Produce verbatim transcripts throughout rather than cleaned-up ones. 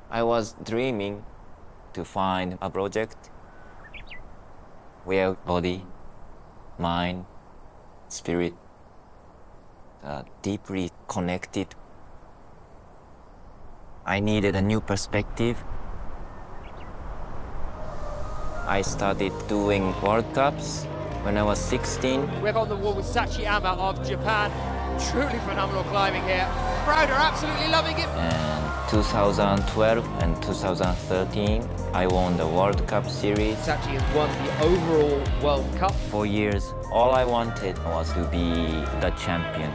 I was dreaming to find a project where body, mind, spirit are deeply connected. I needed a new perspective. I started doing World Cups when I was sixteen. We're on the wall with Sachiyama of Japan. Truly phenomenal climbing here. Crowd are absolutely loving it. And two thousand twelve and two thousand thirteen, I won the World Cup series. Sachi has won the overall World Cup. For years, all I wanted was to be the champion.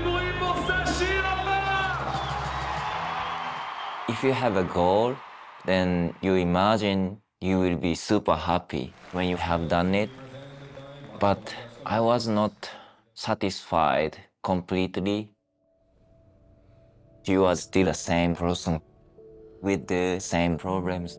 If you have a goal, then you imagine you will be super happy when you have done it. But I was not satisfied completely. She was still the same person with the same problems.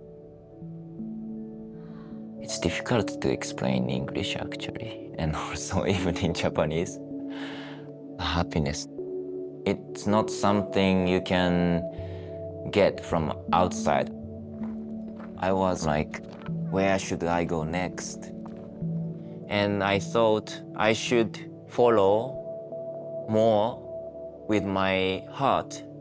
It's difficult to explain in English actually, and also even in Japanese. Happiness. It's not something you can get from outside. I was like, where should I go next? And I thought I should follow more with my heart.